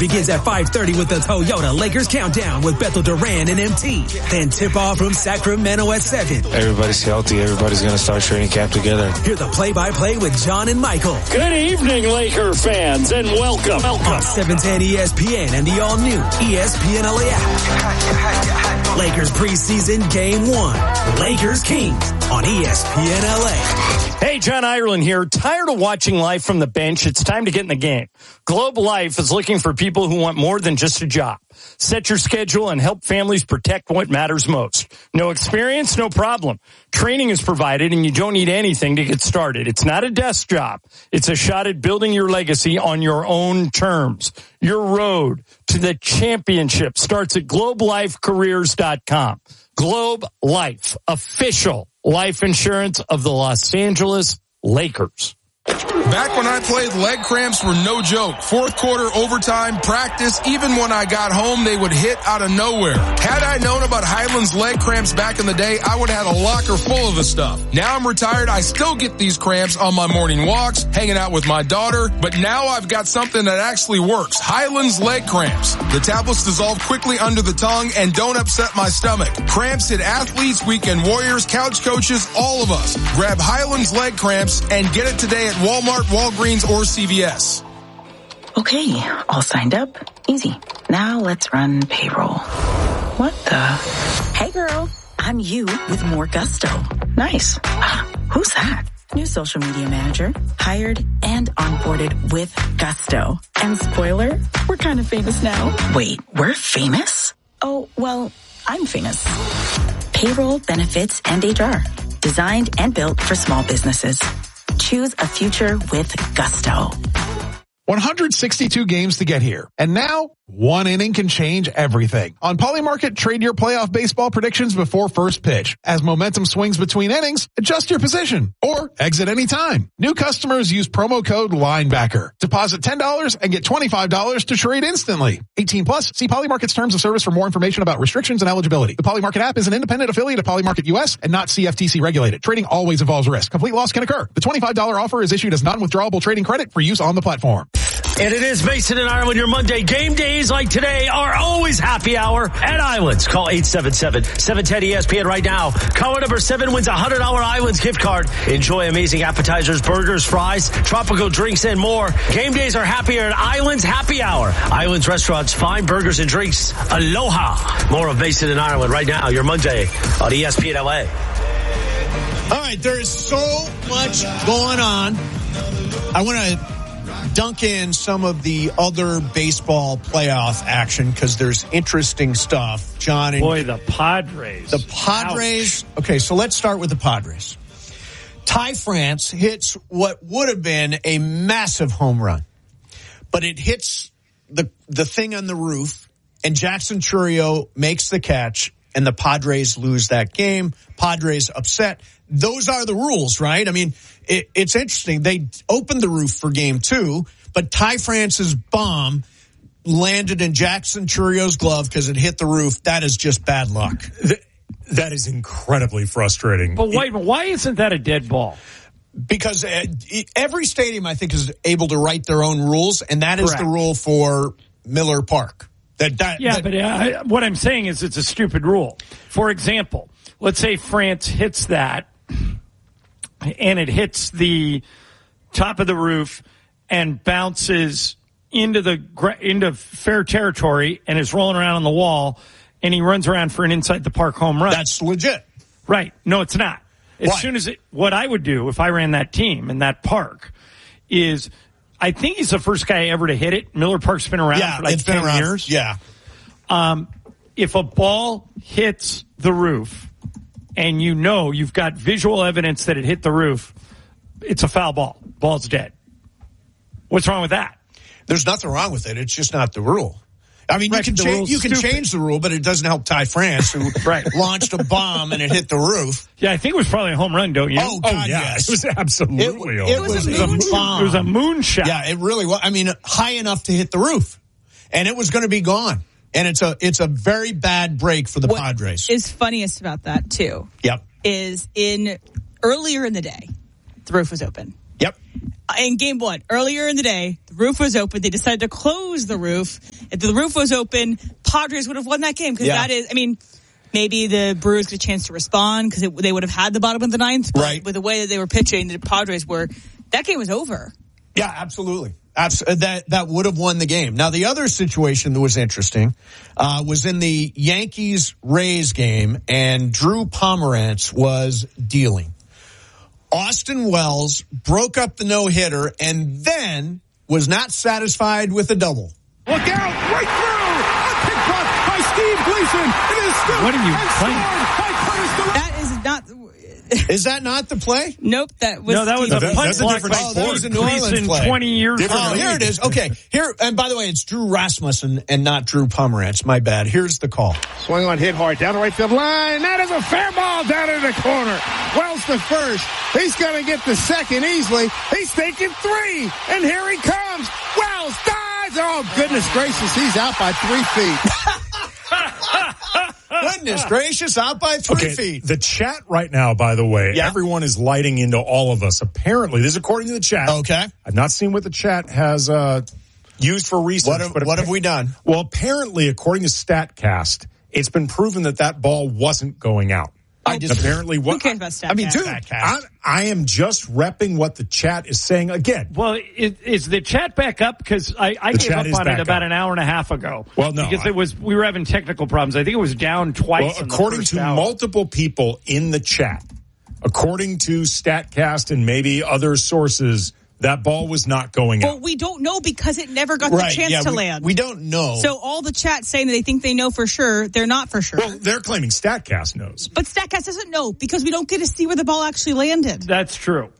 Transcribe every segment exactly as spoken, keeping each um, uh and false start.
begins at five thirty with the Toyota Lakers Countdown with Bethel Duran and M T. Then tip-off from Sacramento at seven. Everybody's healthy. Everybody's going to start training camp together. Hear the play-by-play with John and Michael. Good evening, Laker fans, and welcome. welcome. On seven ten E S P N and the all-new E S P N L A app. Lakers preseason game one. Lakers Kings on E S P N L A. Hey, John Ireland here. Tired of watching life from the bench? It's time to get in the game. Globe Life is looking for people who want more than just a job. Set your schedule and help families protect what matters most. No experience? No problem. Training is provided and you don't need anything to get started. It's not a desk job. It's a shot at building your legacy on your own terms. Your road to the championship starts at globe life careers dot com. Globe Life, official life insurance of the Los Angeles Lakers. Back when I played, leg cramps were no joke. Fourth quarter, overtime, practice, even when I got home, they would hit out of nowhere. Had I known about Highland's leg cramps back in the day, I would have had a locker full of the stuff. Now I'm retired, I still get these cramps on my morning walks, hanging out with my daughter, but now I've got something that actually works. Highland's leg cramps. The tablets dissolve quickly under the tongue and don't upset my stomach. Cramps hit athletes, weekend warriors, couch coaches, all of us. Grab Highland's leg cramps and get it today at Walmart, Walgreens, or C V S. Okay, all signed up. Easy. Now let's run payroll. What the? Hey girl, I'm you with more gusto. Nice. Ah, who's that? New social media manager, hired and onboarded with gusto. And spoiler, we're kind of famous now. Wait, we're famous? Oh, well, I'm famous. Payroll, benefits, and H R. Designed and built for small businesses. Choose a future with gusto. one hundred sixty-two games to get here. And now, one inning can change everything. On Polymarket, trade your playoff baseball predictions before first pitch. As momentum swings between innings, adjust your position or exit anytime. New customers use promo code LINEBACKER. Deposit ten dollars and get twenty-five dollars to trade instantly. eighteen plus, see Polymarket's terms of service for more information about restrictions and eligibility. The Polymarket app is an independent affiliate of Polymarket U S and not C F T C regulated. Trading always involves risk. Complete loss can occur. The twenty-five dollars offer is issued as non-withdrawable trading credit for use on the platform. And it is Mason and Ireland, your Monday. Game days like today are always happy hour at Islands. Call eight seven seven, seven one zero, E S P N right now. Caller number seven wins a one hundred dollars Islands gift card. Enjoy amazing appetizers, burgers, fries, tropical drinks, and more. Game days are happier at Islands Happy Hour. Islands Restaurants, fine burgers and drinks. Aloha. More of Mason and Ireland right now, your Monday on E S P N L A. All right, there is so much going on. I want to dunk in some of the other baseball playoff action because there's interesting stuff, John. And Boy, the Padres. The Padres. Ouch. Okay, so let's start with the Padres. Ty France hits what would have been a massive home run, but it hits the the thing on the roof, and Jackson Chourio makes the catch, and the Padres lose that game. Padres upset. Those are the rules, right? I mean, it, it's interesting. They opened the roof for game two, but Ty France's bomb landed in Jackson Chourio's glove because it hit the roof. That is just bad luck. That is incredibly frustrating. But wait, why isn't that a dead ball? Because every stadium, I think, is able to write their own rules, and that is Correct. The rule for Miller Park. That, that, yeah, that, but uh, what I'm saying is it's a stupid rule. For example, let's say France hits that, and it hits the top of the roof and bounces into the into fair territory and is rolling around on the wall, and he runs around for an inside the park home run. That's legit. Right. No, it's not. As Why? soon as it, what I would do if I ran that team in that park is, I think he's the first guy ever to hit it. Miller Park's been around yeah, for like it's been ten around. years. Yeah. Um, if a ball hits the roof and you know you've got visual evidence that it hit the roof, it's a foul ball. Ball's dead. What's wrong with that? There's nothing wrong with it. It's just not the rule. I mean, right, you can change, you can change the rule, but it doesn't help Ty France, who right. launched a bomb and it hit the roof. Yeah, I think it was probably a home run, don't you? Oh, God, oh yeah. yes. It was absolutely it, it, it was, was a, a bomb. It was a moonshot. Yeah, it really was. I mean, high enough to hit the roof. And it was going to be gone. And it's a it's a very bad break for the what Padres. What is funniest about that, too, yep. is in earlier in the day, the roof was open. Yep. In game one, earlier in the day, the roof was open. They decided to close the roof. If the roof was open, Padres would have won that game because Yeah. that is, I mean, maybe the Brewers get a chance to respond because they would have had the bottom of the ninth. But Right. with the way that they were pitching, the Padres were, that game was over. Yeah, absolutely. Abs- that that would have won the game. Now, the other situation that was interesting uh, was in the Yankees-Rays game, and Drew Pomerantz was dealing. Austin Wells broke up the no-hitter and then was not satisfied with a double. Look out, right through! A pick block by Steve Gleason. It is still What are you playing? That is not... Is that not the play? Nope, that was... No, that was Steve a that- punt that's a block different by Oh, that was Steve a New Orleans Gleason play. twenty years ago. Oh, here it is. Okay, here, and by the way, it's Drew Rasmussen and not Drew Pomerantz. My bad. Here's the call. Swing on, hit hard, down the right field line. That is a fair ball down in the corner. Wells to first. He's going to get the second easily. He's thinking three, and here he comes. Wells dives. Oh, goodness gracious, he's out by three feet. Goodness gracious, out by three Okay, feet. the chat right now, by the way, Yeah. everyone is lighting into all of us. Apparently, this is according to the chat. Okay. I've not seen what the chat has uh, used for research. What have, but what appa- have we done? Well, apparently, according to StatCast, it's been proven that that ball wasn't going out. I just apparently Who what cares about stat? I mean, dude, StatCast. I, I am just repping what the chat is saying again. Well, is, is the chat back up? Because I, I The gave chat up is on back it about up. an hour and a half ago. Well, no, because I- it was we were having technical problems. I think it was down twice. Well, in the according first to hour. multiple people in the chat, according to StatCast and maybe other sources, that ball was not going Well, out. we don't know because it never got Right, the chance yeah, to we, land. we don't know. So all the chat saying that they think they know for sure, they're not for sure. Well, they're claiming StatCast knows. But StatCast doesn't know because we don't get to see where the ball actually landed. That's true.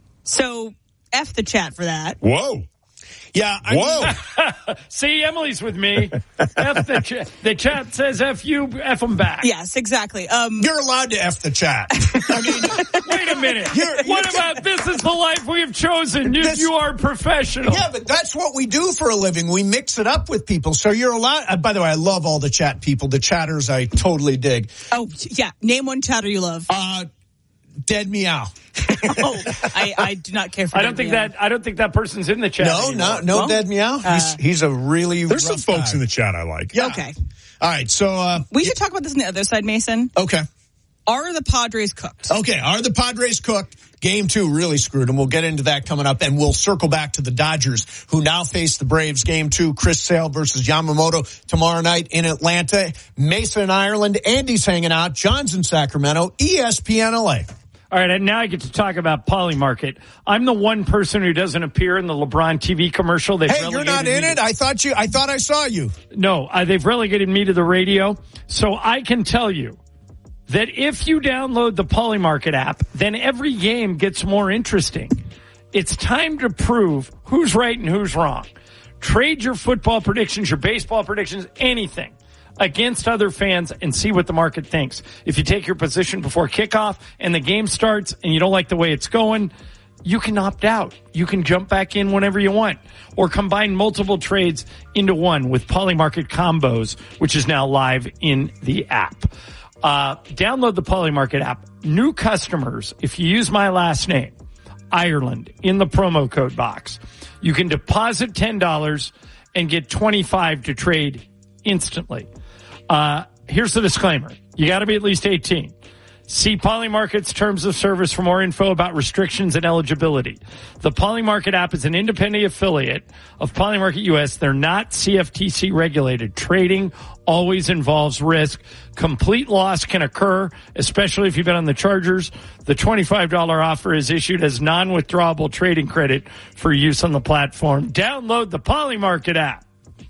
So F the chat for that. Whoa. yeah, I Whoa. See, Emily's with me. F the chat. The chat says F you, F them back. Yes, exactly. Um, you're allowed to F the chat. I mean, Wait a minute. You're- what you're- about this is the life we have chosen? You, This- you are professional. yeah, but that's what we do for a living. We mix it up with people. So you're allowed. Uh, by the way, I love all the chat people. The chatters I totally dig. oh, yeah. Name one chatter you love. Uh, dead meow. oh, I, I do not care for I don't think meow. that. I don't think that person's in the chat. No, anymore. no, no Well, dead meow. He's, uh, he's a really There's some rough folks guy. in the chat I like. Yeah. Okay. All right. So, uh, We should talk about this on the other side, Mason. okay. Are the Padres cooked? Okay, are the Padres cooked? Game two really screwed them. We'll get into that coming up, and we'll circle back to the Dodgers, who now face the Braves. Game two, Chris Sale versus Yamamoto tomorrow night in Atlanta. Mason in Ireland. Andy's hanging out. John's in Sacramento. E S P N L A. All right, and now I get to talk about Polymarket. I'm the one person who doesn't appear in the LeBron T V commercial. They've Hey, you're not relegated in me it? to- I thought you. I thought I saw you. No, uh, they've relegated me to the radio. So I can tell you that if you download the Polymarket app, then every game gets more interesting. It's time to prove who's right and who's wrong. Trade your football predictions, your baseball predictions, anything against other fans and see what the market thinks. If you take your position before kickoff and the game starts and you don't like the way it's going, you can opt out. You can jump back in whenever you want or combine multiple trades into one with Polymarket Combos, which is now live in the app. Uh, download the Polymarket app. New customers, if you use my last name, Ireland, in the promo code box, you can deposit ten dollars and get twenty-five dollars to trade instantly. Uh, here's the disclaimer. You got to be at least eighteen. See Polymarket's terms of service for more info about restrictions and eligibility. The Polymarket app is an independent affiliate of Polymarket U S. They're not C F T C regulated. Trading always involves risk. Complete loss can occur, especially if you've been on the Chargers. The twenty-five dollars offer is issued as non-withdrawable trading credit for use on the platform. Download the Polymarket app.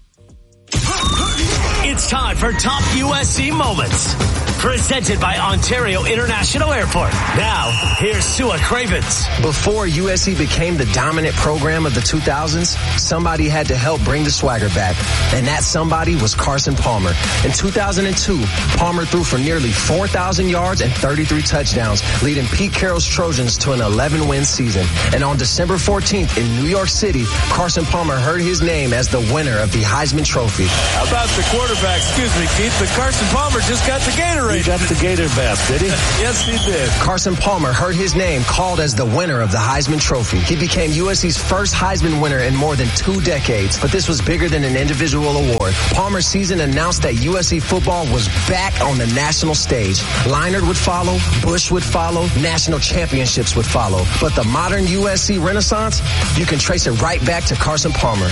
It's time for Top U S C Moments. Presented by Ontario International Airport. Now, here's Stuart Cravens. Before U S C became the dominant program of the two thousands, somebody had to help bring the swagger back. And that somebody was Carson Palmer. In two thousand two, Palmer threw for nearly four thousand yards and thirty-three touchdowns, leading Pete Carroll's Trojans to an eleven-win season. And on December fourteenth in New York City, Carson Palmer heard his name as the winner of the Heisman Trophy. How about the quarterback back. Excuse me, Keith, but Carson Palmer just got the Gatorade. He got the Gator bath, did he? Yes, he did. Carson Palmer heard his name called as the winner of the Heisman Trophy. He became U S C's first Heisman winner in more than two decades, but this was bigger than an individual award. Palmer's season announced that U S C football was back on the national stage. Leinart would follow, Bush would follow, national championships would follow. But the modern U S C renaissance, you can trace it right back to Carson Palmer.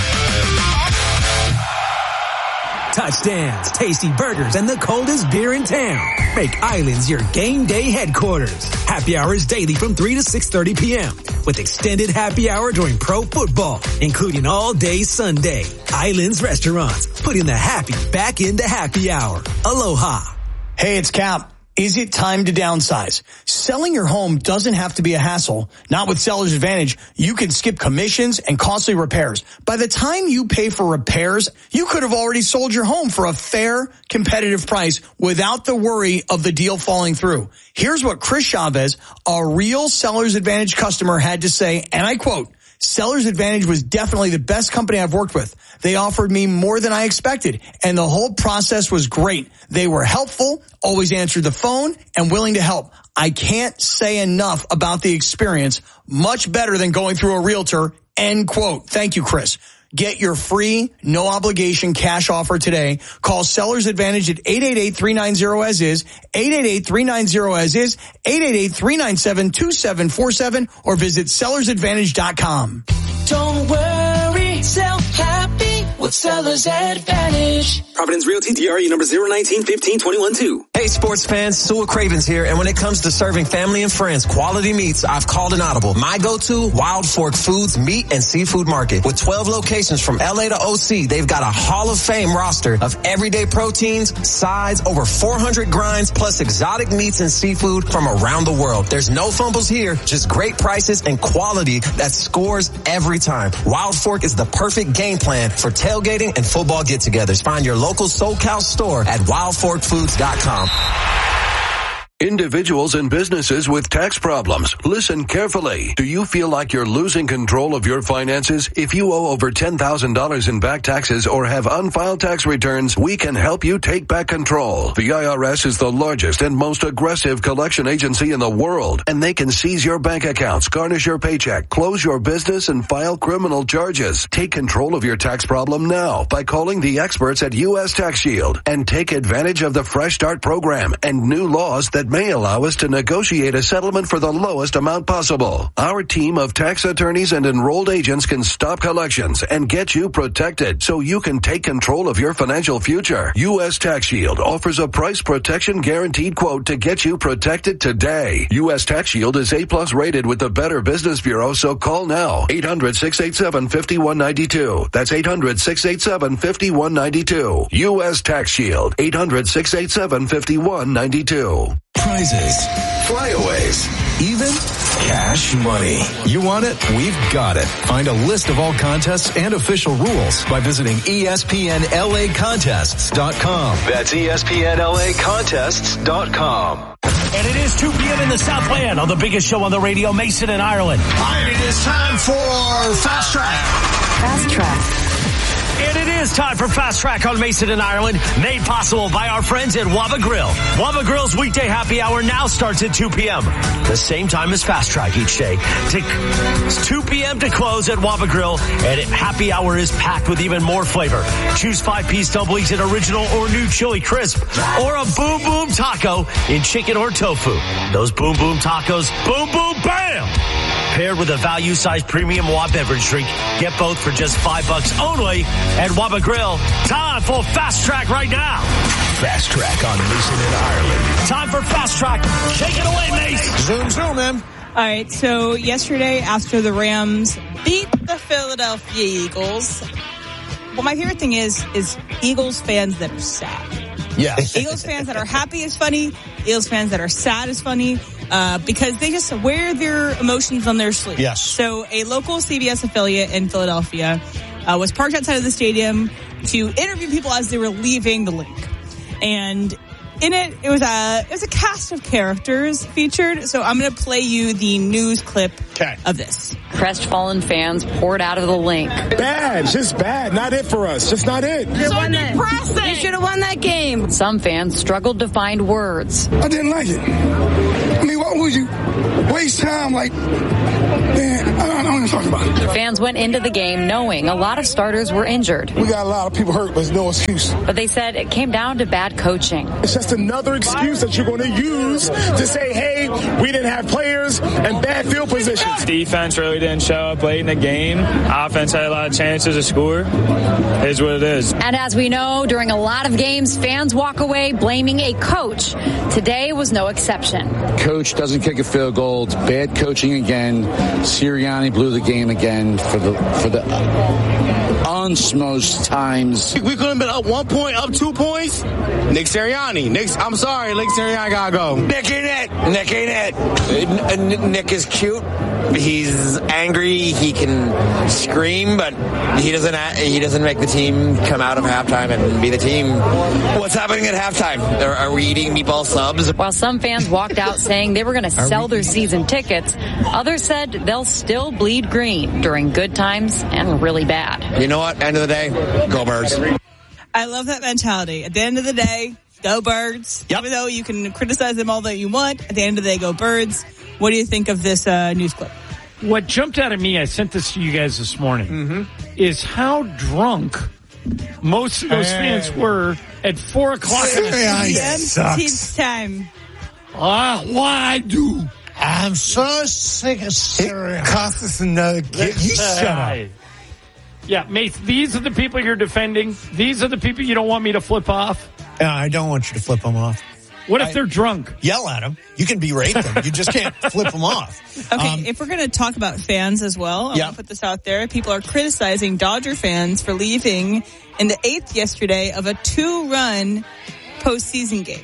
Touchdowns, tasty burgers, and the coldest beer in town make Islands your game day headquarters. Happy hours daily from three to six thirty p.m. with extended happy hour during pro football, including all day Sunday. Islands Restaurants, putting the happy back into happy hour. Aloha. Hey, it's Cap. Is it time to downsize? Selling your home doesn't have to be a hassle. Not with Seller's Advantage. You can skip commissions and costly repairs. By the time you pay for repairs, you could have already sold your home for a fair, competitive price without the worry of the deal falling through. Here's what Chris Chavez, a real Seller's Advantage customer, had to say, and I quote, Seller's Advantage was definitely the best company I've worked with. They offered me more than I expected, and the whole process was great. They were helpful, always answered the phone, and willing to help. I can't say enough about the experience. Much better than going through a realtor, end quote. Thank you, Chris. Get your free, no obligation cash offer today. Call Seller's Advantage at eight eight eight, three nine zero, as is, eight eight eight, three nine zero, as is, eight eight eight, three nine seven, two seven four seven, or visit sellers advantage dot com. Don't worry, sell happy with Seller's Advantage. Providence Realty, D R E number zero nineteen fifteen twenty-one two. Hey, sports fans, Sewell Cravens here, and when it comes to serving family and friends quality meats, I've called an audible. My go-to, Wild Fork Foods Meat and Seafood Market. With twelve locations from L A to O C, they've got a Hall of Fame roster of everyday proteins, sides, over four hundred grinds, plus exotic meats and seafood from around the world. There's no fumbles here, just great prices and quality that scores every time. Wild Fork is the perfect game plan for tailgating and football get-togethers. Find your local SoCal store at wild fork foods dot com. Individuals and businesses with tax problems, listen carefully. Do you feel like you're losing control of your finances? If you owe over ten thousand dollars in back taxes or have unfiled tax returns, we can help you take back control. The I R S is the largest and most aggressive collection agency in the world, and they can seize your bank accounts, garnish your paycheck, close your business, and file criminal charges. Take control of your tax problem now by calling the experts at U S Tax Shield and take advantage of the Fresh Start program and new laws that may allow us to negotiate a settlement for the lowest amount possible. Our team of tax attorneys and enrolled agents can stop collections and get you protected so you can take control of your financial future. U S Tax Shield offers a price protection guaranteed quote to get you protected today. U S Tax Shield is A plus rated with the Better Business Bureau, so call now. eight hundred, six eight seven, five one nine two. That's eight hundred, six eight seven, five one nine two. U S Tax Shield. eight hundred, six eight seven, five one nine two. Prizes, flyaways, even cash money. You want it? We've got it. Find a list of all contests and official rules by visiting E S P N L A contests dot com. That's E S P N L A contests dot com. And it is two p.m. in the Southland on the biggest show on the radio, Mason and Ireland. All right, it is time for Fast Track. Fast Track. And it is time for Fast Track on Mason and Ireland, made possible by our friends at Waba Grill. Waba Grill's weekday happy hour now starts at two p.m. The same time as Fast Track each day. It's two p.m. to close at Waba Grill, and happy hour is packed with even more flavor. Choose five-piece doublies in original or new chili crisp, or a boom boom taco in chicken or tofu. Those boom boom tacos, boom boom bam! Paired with a value-sized premium Wab beverage drink. Get both for just five bucks only at Waba Grill. Time for Fast Track right now. Fast Track on Mason and Ireland. Time for Fast Track. Take it away, Mace. Zoom, zoom, man. All right, so yesterday after the Rams beat the Philadelphia Eagles, well, my favorite thing is, is Eagles fans that are sad. Yeah. Eagles fans that are happy is funny. Eagles fans that are sad is funny. Uh, because they just wear their emotions on their sleeve. Yes. So a local C B S affiliate in Philadelphia uh, was parked outside of the stadium to interview people as they were leaving the link. And in it, it was a it was a cast of characters featured. So I'm going to play you the news clip of this. Crestfallen fans poured out of the link. Bad, just bad. Not it for us. Just not it. So depressing. You should have won that game. Some fans struggled to find words. I didn't like it. I mean, what would you waste time like? Man, I don't know what I'm talking about. Fans went into the game knowing a lot of starters were injured. We got a lot of people hurt, but there's no excuse. But they said it came down to bad coaching. It's just another excuse that you're going to use to say, hey, we didn't have players and bad field positions. Defense really didn't show up late in the game. Offense had a lot of chances to score. It is what it is. And as we know, during a lot of games, fans walk away blaming a coach. Today was no exception. Coach doesn't kick a field goal. It's bad coaching again. Sirianni blew the game again for the for the uns most times. We could have been up one point, up two points. Nick Sirianni. Nick, I'm sorry, Nick Sirianni gotta go. Nick ain't it. Nick ain't it. Nick is cute. He's angry. He can scream, but he doesn't. He doesn't make the team come out of halftime and be the team. What's happening at halftime? Are, are we eating meatball subs? While some fans walked out saying they were going to sell their season tickets, others said they'll still bleed green during good times and really bad. You know what? End of the day, go Birds. I love that mentality. At the end of the day, go Birds. Yep. Even though you can criticize them all that you want, at the end of the day, go Birds. What do you think of this uh, news clip? What jumped out at me, I sent this to you guys this morning, mm-hmm. is how drunk most of those hey. fans were at four o'clock in the seventeenth time. Ah, why do? I'm so sick of Syria. It cost us another game. You shut up. Yeah, mate, these are the people you're defending. These are the people you don't want me to flip off. Uh, I don't want you to flip them off. What if I, they're drunk? Yell at them. You can berate them. You just can't flip them off. Okay, um, if we're going to talk about fans as well, I yeah. want to put this out there. People are criticizing Dodger fans for leaving in the eighth yesterday of a two-run postseason game.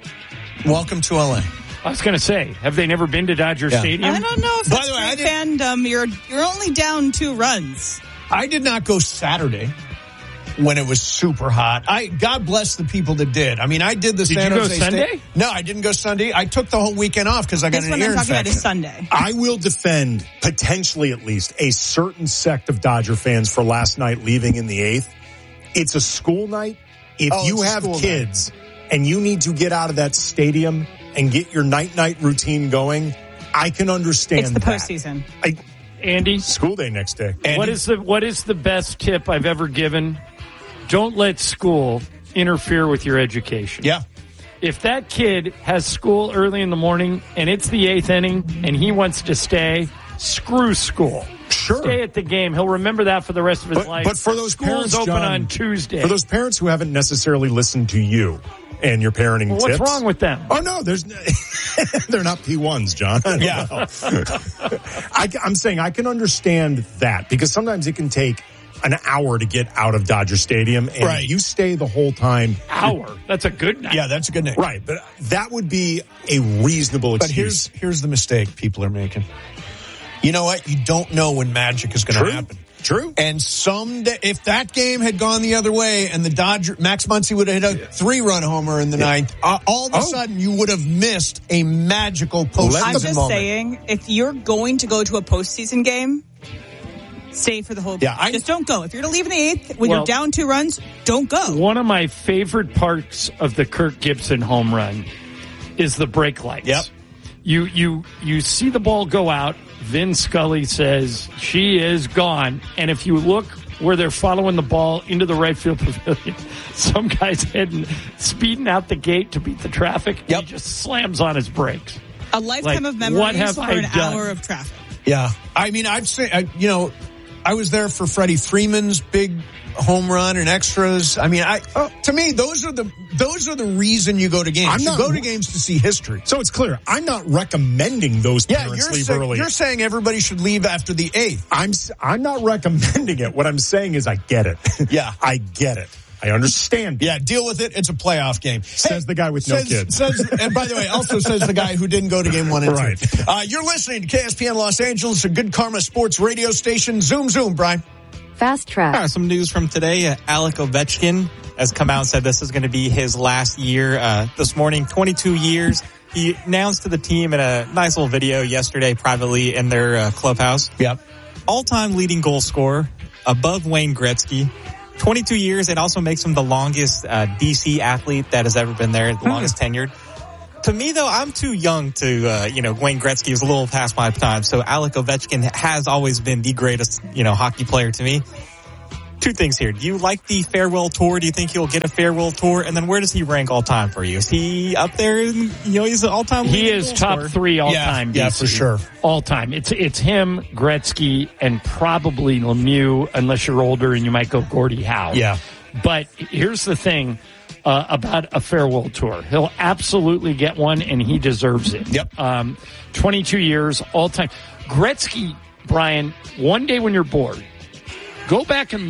Welcome to L A. I was going to say, have they never been to Dodger yeah. Stadium? I don't know if By that's the way, I fandom. You're, you're only down two runs. I did not go Saturday when it was super hot. I God bless the people that did. I mean, I did the did San you Jose go Sunday? State. No, I didn't go Sunday. I took the whole weekend off because I got this an one ear I'm talking infection. about is Sunday. I will defend, potentially at least, a certain sect of Dodger fans for last night leaving in the eighth. It's a school night. If oh, you have kids night. and you need to get out of that stadium and get your night-night routine going, I can understand It's the that. postseason. I, Andy? School day next day. Andy? What is the what is the best tip I've ever given? Don't let school interfere with your education. Yeah. If that kid has school early in the morning and it's the eighth inning and he wants to stay, screw school. Sure. Stay at the game. He'll remember that for the rest of his but, life. But for those School's parents, open John, on Tuesday. For those parents who haven't necessarily listened to you and your parenting well, tips. What's wrong with them? Oh, no, there's they're not P ones, John. Yeah. I, I'm saying I can understand that because sometimes it can take an hour to get out of Dodger Stadium and right. you stay the whole time. Hour? That's a good night. Yeah, that's a good night. Right, but that would be a reasonable excuse. But here's, here's the mistake people are making. You know what? You don't know when magic is going to happen. True. And someday, if that game had gone the other way and the Dodger, Max Muncy would have hit a yeah. three-run homer in the yeah. ninth, uh, all of a oh. sudden you would have missed a magical postseason I'm just moment. saying, if you're going to go to a postseason game, stay for the whole game. Yeah, I, just don't go. If you're going to leave in the eighth when well, you're down two runs, don't go. One of my favorite parts of the Kirk Gibson home run is the brake lights. Yep. You you you see the ball go out. Vin Scully says she is gone. And if you look where they're following the ball into the right field pavilion, some guy's heading, speeding out the gate to beat the traffic. Yep. And he just slams on his brakes. A lifetime like, of memories what have for I an done? hour of traffic. Yeah. I mean, I've seen, I, you know, I was there for Freddie Freeman's big home run and extras. I mean, I oh, to me, those are the those are the reason you go to games. I'm not, you go to games to see history. So it's clear. I'm not recommending those yeah, parents you're leave say, early. You're saying everybody should leave after the eighth. I'm I'm not recommending it. What I'm saying is I get it. Yeah, I get it. I understand. Yeah, deal with it. It's a playoff game. Says hey, the guy with no says, kids. Says, and by the way, also says the guy who didn't go to game one and right. two. Uh, you're listening to K S P N Los Angeles, a Good Karma Sports radio station. Zoom, zoom, Brian. Fast Track. Right, some news from today. Uh, Alec Ovechkin has come out and said this is going to be his last year. Uh, this morning, twenty-two years. He announced to the team in a nice little video yesterday privately in their uh, clubhouse. Yep. All-time leading goal scorer, above Wayne Gretzky. twenty-two years. It also makes him the longest uh, D C athlete that has ever been there, the longest tenured. To me, though, I'm too young to, uh, you know, Wayne Gretzky is a little past my time. So Alec Ovechkin has always been the greatest, you know, hockey player to me. Two things here. Do you like the farewell tour? Do you think he'll get a farewell tour? And then where does he rank all time for you? Is he up there? You know, he's an all time. He is top scorer. three all yeah, time. Yeah, B C. for sure. All time. It's it's him, Gretzky, and probably Lemieux, unless you're older and you might go Gordie Howe. Yeah. But here's the thing uh, about a farewell tour. He'll absolutely get one, and he deserves it. Yep. Um, twenty-two years, all time. Gretzky, Brian, one day when you're bored, go back and